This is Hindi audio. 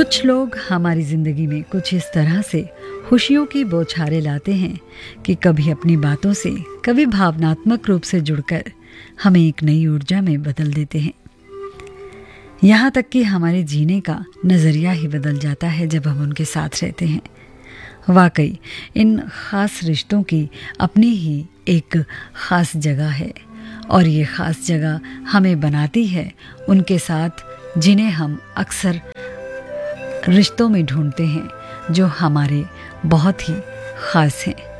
कुछ लोग हमारी ज़िंदगी में कुछ इस तरह से खुशियों की बौछारें लाते हैं कि कभी अपनी बातों से, कभी भावनात्मक रूप से जुड़कर हमें एक नई ऊर्जा में बदल देते हैं। यहाँ तक कि हमारे जीने का नज़रिया ही बदल जाता है जब हम उनके साथ रहते हैं। वाकई इन ख़ास रिश्तों की अपनी ही एक ख़ास जगह है और ये ख़ास जगह हमें बनाती है उनके साथ जिन्हें हम अक्सर रिश्तों में ढूंढते हैं, जो हमारे बहुत ही ख़ास हैं।